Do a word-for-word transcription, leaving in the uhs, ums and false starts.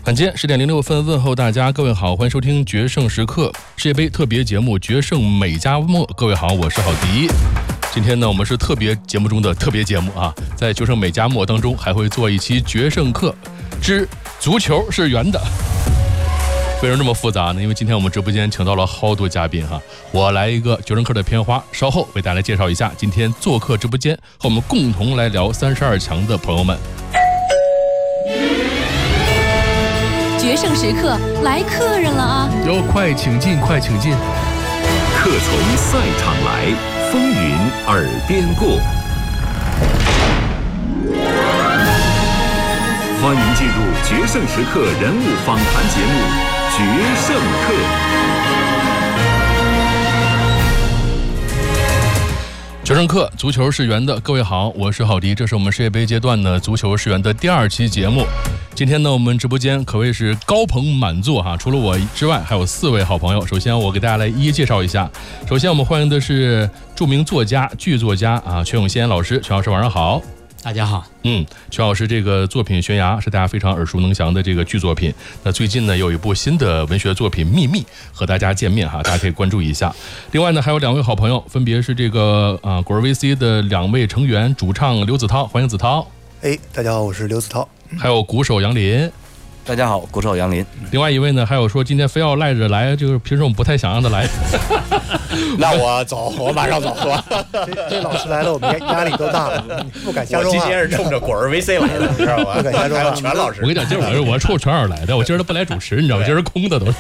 晚间十点零六分，问候大家，各位好，欢迎收听决胜时刻世界杯特别节目《决胜美加墨》。各位好，我是郝迪。今天呢，我们是特别节目中的特别节目啊，在决胜美加墨当中，还会做一期决胜课之足球是圆的。为什么这么复杂呢？因为今天我们直播间请到了好多嘉宾哈，我来一个决胜课的片花，稍后为大家介绍一下今天做客直播间和我们共同来聊三十二强的朋友们。 决胜时刻来客人了啊！ 哟，快请进，快请进！ 客从赛场来，风云耳边过。欢迎进入决胜时刻人物访谈节目《决胜客》。 决胜课足球是圆的，各位好，我是郝迪，这是我们世界杯阶段呢足球是圆的第二期节目。今天呢，我们直播间可谓是高朋满座哈，除了我之外，还有四位好朋友。首先，我给大家来一一介绍一下。首先，我们欢迎的是著名作家、剧作家啊，全永先老师，全老师晚上好。 大家好。 嗯，全老师这个作品《悬崖》是大家非常耳熟能详的这个剧作品。那最近呢，有一部新的文学作品《秘密》和大家见面哈，大家可以关注一下。另外呢，还有两位好朋友，分别是这个啊果儿 V C 的两位成员，主唱刘子涛，欢迎子涛。 哎，大家好，我是刘子涛。 还有鼓手杨林。 大家好，鼓手杨林。 另外一位呢，还有说今天非要赖着来，就是平时我们不太想让他来。 那我走，我马上走，是吧？这, 这老师来了，我们压力都大了，不敢瞎说话。 我今天是冲着果儿 V C 来的，你知道吗？ 不敢瞎说话。 全老师， 我跟你讲，今儿我我是冲全老师来的，我今儿都不来主持，你知道吗？今儿空的都是。